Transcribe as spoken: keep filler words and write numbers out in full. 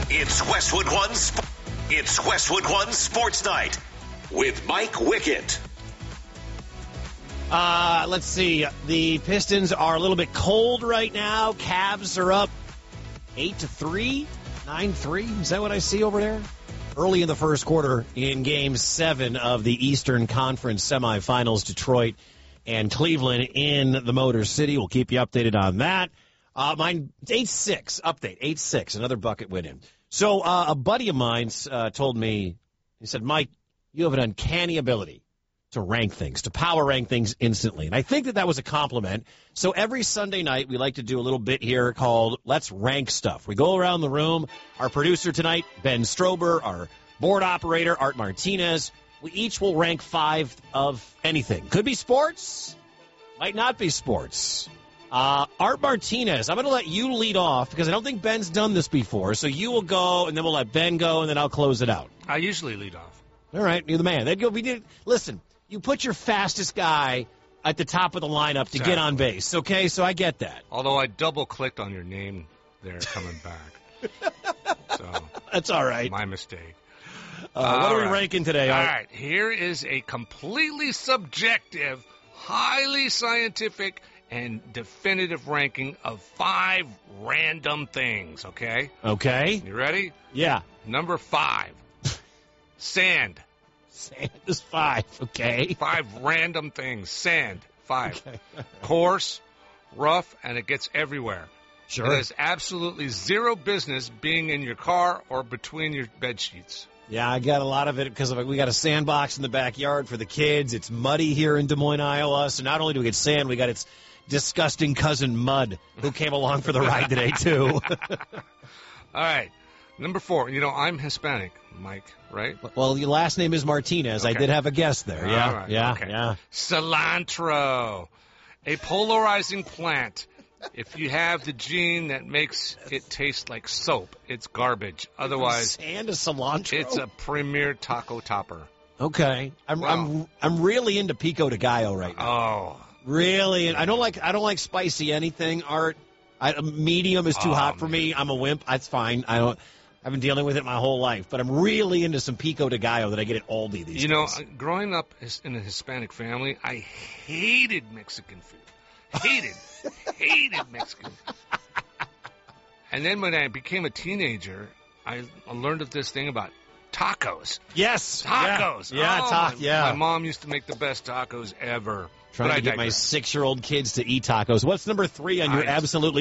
It's Westwood One. Sp- it's Westwood One Sports Night with Mike Wickett. Uh, let's see. The Pistons are a little bit cold right now. Cavs are up eight to three, nine three. Is that what I see over there? Early in the first quarter in Game Seven of the Eastern Conference semifinals, Detroit and Cleveland in the Motor City. We'll keep you updated on that. Uh, mine eight six update eight six. Another bucket went in. So uh, a buddy of mine uh, told me. He said, "Mike, you have an uncanny ability to rank things, to power rank things instantly." And I think that that was a compliment. So every Sunday night, we like to do a little bit here called Let's Rank Stuff. We go around the room. Our producer tonight, Ben Strober, our board operator, Art Martinez. We each will rank five of anything. Could be sports, might not be sports. Uh, Art Martinez, I'm going to let you lead off because I don't think Ben's done this before. So you will go, and then we'll let Ben go, and then I'll close it out. I usually lead off. All right, you're the man. Then go. We did. Listen. You put your fastest guy at the top of the lineup to exactly. get on base, okay? So I get that. Although I double-clicked on your name there coming back. So that's all right. My mistake. Uh, what are right. we ranking today? All right. Here is a completely subjective, highly scientific, and definitive ranking of five random things, okay? Okay. You ready? Yeah. Number five, sand. Sand is five, okay. Five random things. Sand, five. Okay. Coarse, rough, and it gets everywhere. Sure. It has absolutely zero business being in your car or between your bed sheets. Yeah, I got a lot of it because we got a sandbox in the backyard for the kids. It's muddy here in Des Moines, Iowa. So not only do we get sand, we got its disgusting cousin Mud, who came along for the ride today, too. All right. Number four, you know, I'm Hispanic, Mike, right? Well, your last name is Martinez. Okay. I did have a guess there. Yeah, All right. yeah, okay. yeah. Cilantro, a polarizing plant. If you have the gene that makes it taste like soap, it's garbage. Otherwise, sand is cilantro. It's a premier taco topper. Okay, I'm Wow. I'm I'm really into pico de gallo right now. Oh, really? I don't like I don't like spicy anything. Art, I, medium is too oh, hot for man. me. I'm a wimp. That's fine. I don't. I've been dealing with it my whole life, but I'm really into some pico de gallo that I get at Aldi these You know, days. growing up in a Hispanic family, I hated Mexican food. Hated, hated Mexican food. And then when I became a teenager, I learned of this thing about tacos. Yes, Tacos. Yeah, yeah, oh, ta- my, yeah. My mom used to make the best tacos ever. Trying but to I get my digress. six-year-old kids to eat tacos. What's number three on your I- absolutely